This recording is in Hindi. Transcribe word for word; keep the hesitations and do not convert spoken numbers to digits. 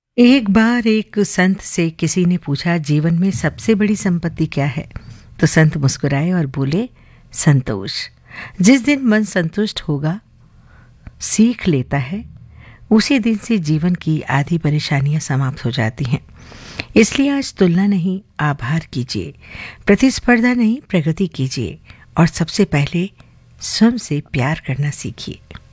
एक बार एक संत से किसी ने पूछा, जीवन में सबसे बड़ी संपत्ति क्या है? तो संत मुस्कुराए और बोले, संतोष। जिस दिन मन संतुष्ट होगा, सीख लेता है, उसी दिन से जीवन की आधी परेशानियां समाप्त हो जाती हैं। इसलिए आज तुलना नहीं, आभार कीजिए। प्रतिस्पर्धा नहीं, प्रगति कीजिए। और सबसे पहले स्वयं से प्यार करना सीखिए।